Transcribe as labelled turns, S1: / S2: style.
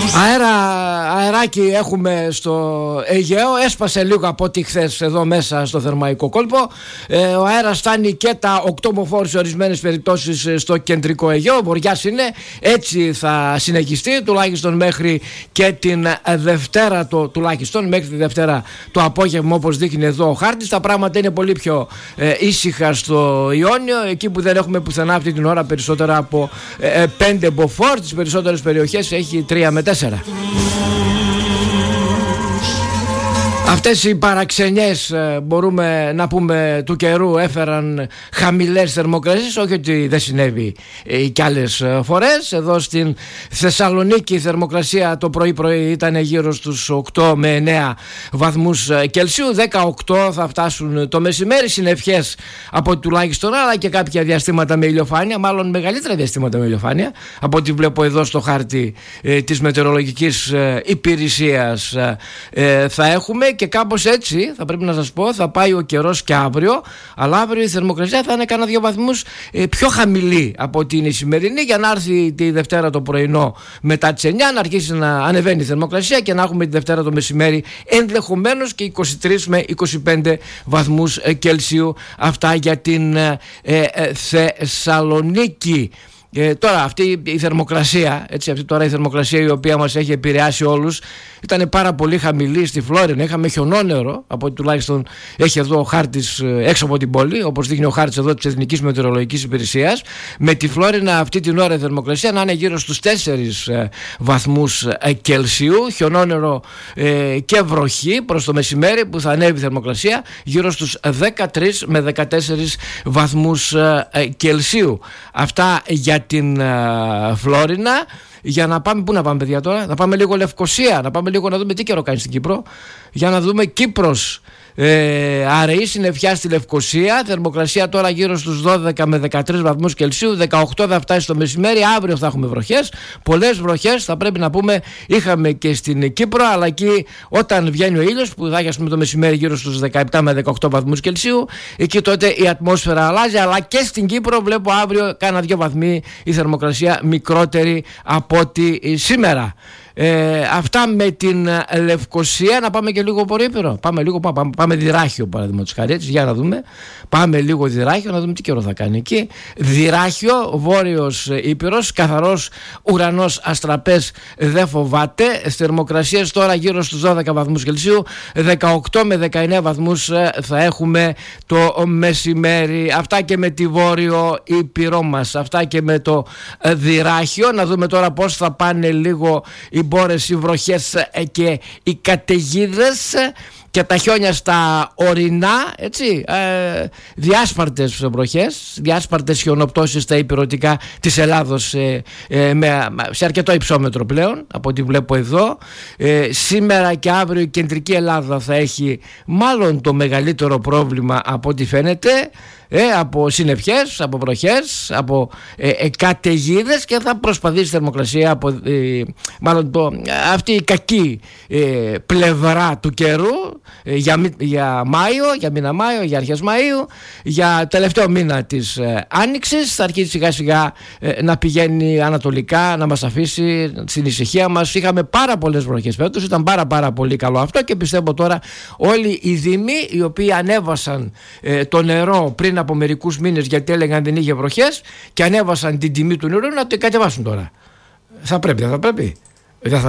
S1: Αεράκι έχουμε στο Αιγαίο. Έσπασε λίγο από ό,τι χθες εδώ μέσα στο Θερμαϊκό κόλπο. Ο αέρας φτάνει και τα 8 μποφόρ σε ορισμένες περιπτώσεις στο κεντρικό Αιγαίο. Βοριάς είναι. Έτσι θα συνεχιστεί τουλάχιστον μέχρι και την Δευτέρα, τουλάχιστον μέχρι τη Δευτέρα το απόγευμα, όπως δείχνει εδώ ο χάρτης. Τα πράγματα είναι πολύ πιο ήσυχα στο Ιόνιο, εκεί που δεν έχουμε πουθενά αυτή την ώρα περισσότερα από 5 μποφόρ. Τις περισσότερες περιοχές έχει 3 με 4. Αυτές οι παραξενιές, μπορούμε να πούμε, του καιρού έφεραν χαμηλές θερμοκρασίες. Όχι ότι δεν συνέβη κι άλλες φορές. Εδώ στην Θεσσαλονίκη η θερμοκρασία το πρωί ήταν γύρω στους 8 με 9 βαθμούς Κελσίου. 18 θα φτάσουν το μεσημέρι. Συννεφιές από τουλάχιστον, αλλά και κάποια διαστήματα με ηλιοφάνεια, μάλλον μεγαλύτερα διαστήματα με ηλιοφάνεια από ό,τι βλέπω εδώ στο χάρτη της μετεωρολογικής υπηρεσίας θα έχουμε. Και κάπως έτσι θα πρέπει να σας πω θα πάει ο καιρός και αύριο. Αλλά αύριο η θερμοκρασία θα είναι κάνα 2 βαθμούς πιο χαμηλή από ό,τι είναι η σημερινή, για να έρθει τη Δευτέρα το πρωινό μετά τις 9 να αρχίσει να ανεβαίνει η θερμοκρασία και να έχουμε τη Δευτέρα το μεσημέρι ενδεχομένως και 23 με 25 βαθμούς Κελσίου. Αυτά για την Θεσσαλονίκη. Τώρα αυτή η θερμοκρασία, αυτή τώρα η θερμοκρασία η οποία μας έχει επηρεάσει όλους, ήταν πάρα πολύ χαμηλή στη Φλόρινα. Είχαμε χιονόνερο, από ό,τι τουλάχιστον έχει εδώ ο χάρτης έξω από την πόλη, όπως δείχνει ο χάρτης εδώ της Εθνικής Μετεωρολογικής Υπηρεσίας. Με τη Φλόρινα αυτή την ώρα η θερμοκρασία να είναι γύρω στους 4 βαθμούς Κελσίου. Χιονόνερο και βροχή προς το μεσημέρι, που θα ανέβει η θερμοκρασία γύρω στους 13 με 14 βαθμούς Κελσίου. Αυτά για την Φλόρινα. Για να πάμε, πού να πάμε παιδιά τώρα? Να πάμε λίγο Λευκοσία, να πάμε λίγο να δούμε τι καιρό κάνει στην Κύπρο. Για να δούμε Κύπρος. Αραιή συννεφιά στη Λευκοσία. Θερμοκρασία τώρα γύρω στους 12 με 13 βαθμούς Κελσίου. 18 θα φτάσει το μεσημέρι. Αύριο θα έχουμε βροχές. Πολλές βροχές θα πρέπει να πούμε είχαμε και στην Κύπρο. Αλλά εκεί όταν βγαίνει ο ήλιος, που θα έχει το μεσημέρι γύρω στους 17 με 18 βαθμούς Κελσίου, εκεί τότε η ατμόσφαιρα αλλάζει. Αλλά και στην Κύπρο βλέπω αύριο κάνα 2 βαθμοί η θερμοκρασία μικρότερη από ό,τι σήμερα. Αυτά με την Λευκοσία. Να πάμε και λίγο από Ήπειρο. Πάμε Δυράχιο παραδείγματος χάρη. Για να δούμε. Πάμε λίγο Δυράχιο να δούμε τι καιρό θα κάνει εκεί. Δυράχιο, Βόρειος Ήπειρος, καθαρός ουρανός, αστραπές, δεν φοβάται. Θερμοκρασίες τώρα γύρω στους 12 βαθμούς Κελσίου. 18 με 19 βαθμούς θα έχουμε το μεσημέρι. Αυτά και με τη Βόρειο Ήπειρο μας. Αυτά και με το Δυράχιο. Να δούμε τώρα πώς θα πάνε λίγο οι μπόρες, οι βροχές και οι καταιγίδες και τα χιόνια στα ορεινά, έτσι, διάσπαρτες βροχές, διάσπαρτες χιονοπτώσεις στα υπηρετικά της Ελλάδος σε αρκετό υψόμετρο πλέον από ό,τι βλέπω εδώ. Σήμερα και αύριο η κεντρική Ελλάδα θα έχει μάλλον το μεγαλύτερο πρόβλημα από ό,τι φαίνεται, από συννεφιές, από βροχές, από καταιγίδες, και θα προσπαθήσει η θερμοκρασία από αυτή η κακή πλευρά του καιρού για Μάιο, για μήνα Μάιο, για αρχές Μαΐου, για τελευταίο μήνα της Άνοιξης. Θα αρχίσει σιγά σιγά να πηγαίνει ανατολικά, να μας αφήσει στην ησυχία μας. Είχαμε πάρα πολλές βροχές φέτος, ήταν πάρα πολύ καλό αυτό, και πιστεύω τώρα όλοι οι δήμοι οι οποίοι ανέβασαν το νερό πριν από μερικούς μήνες γιατί έλεγαν δεν είχε βροχές και ανέβασαν την τιμή του νερού, να το κατεβάσουν τώρα. Θα πρέπει, δεν θα πρέπει?